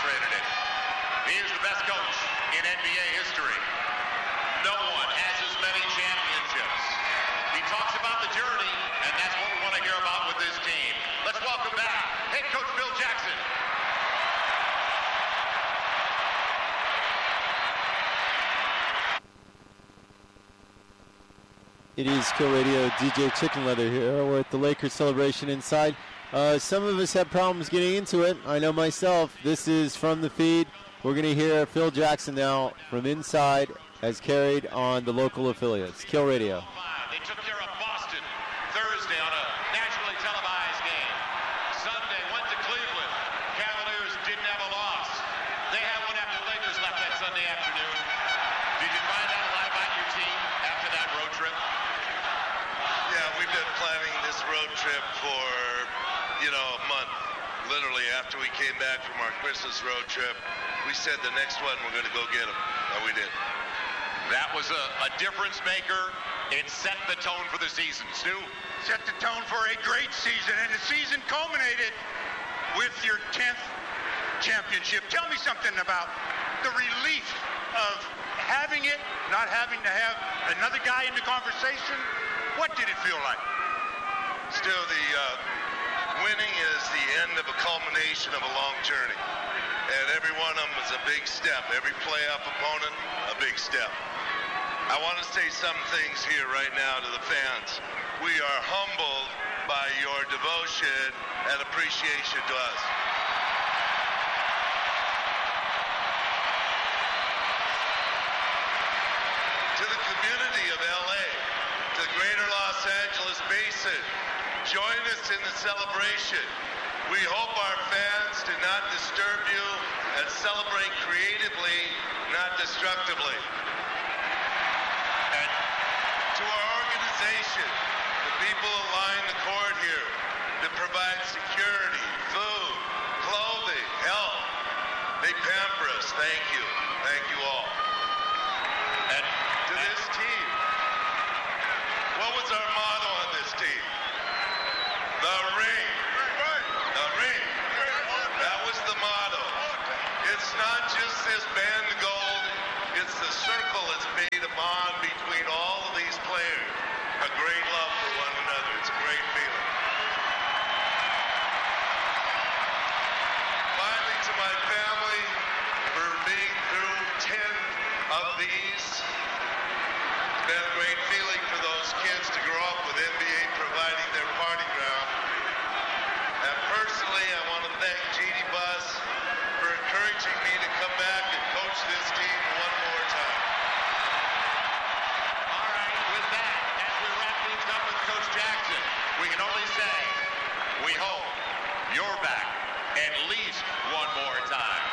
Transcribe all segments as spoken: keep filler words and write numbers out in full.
demonstrated it. He is the best coach in N B A history. No one has as many championships. He talks about the journey, and that's what we want to hear about with this team. Let's welcome back head coach Phil Jackson. It is Kill Radio, D J Chicken Leather here. We're at the Lakers celebration inside. Uh, some of us have problems getting into it. I know myself. This is from the feed. We're going to hear Phil Jackson now from inside as carried on the local affiliates. Kill Radio. They took care of Boston Thursday on a nationally televised game. Sunday went to Cleveland. Cavaliers didn't have a loss. They had one after the Lakers left that Sunday afternoon. Did you find out a lot about your team after that road trip? Yeah, we've been planning this road trip for, you know, a month. Literally, after we came back from our Christmas road trip, we said the next one we're going to go get them, and we did. That was a, a difference maker. It set the tone for the season. Stu? Set the tone for a great season, and the season culminated with your tenth championship. Tell me something about the relief of having it, not having to have another guy in the conversation. What did it feel like? Still, the uh, winning is the end of a culmination of a long journey. And every one of them is a big step. Every playoff opponent, a big step. I want to say some things here right now to the fans. We are humbled by your devotion and appreciation to us. To the community of L A, to the greater Los Angeles basin, join us in the celebration. We hope our fans do not disturb you and celebrate creatively, not destructively. And to our organization, the people who line the court here to provide security, food, clothing, help. They pamper us. Thank you. Thank you all. And to this team, what was our motto on this team? The ring. The ring. That was the motto. It's not just this band of gold. It's the circle that's made a bond between all of these players. A great love for one another. It's a great feeling. Finally, to my family, for being through ten of these. It's been a great feeling for those kids to grow up with N B A providing their party ground. And personally, I want to thank Jeannie Buss for encouraging me to come back and coach this team one more time. All right, with that, as we wrap things up with Coach Jackson, we can only say, we hope you're back at least one more time.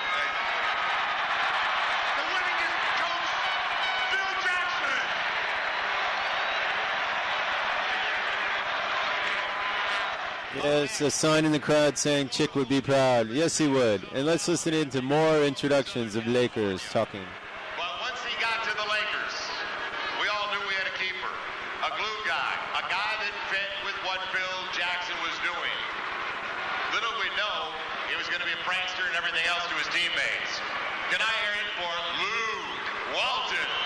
The winningest coach, Phil Jackson. Yes, a sign in the crowd saying Chick would be proud. Yes, he would. And let's listen in to more introductions of Lakers talking. Well, once he got to the Lakers, we all knew we had a keeper, a glue guy, a guy that fit with what Phil Jackson was doing. Little we know, he was going to be a prankster and everything else to his teammates. Can I hear it for Luke Walton?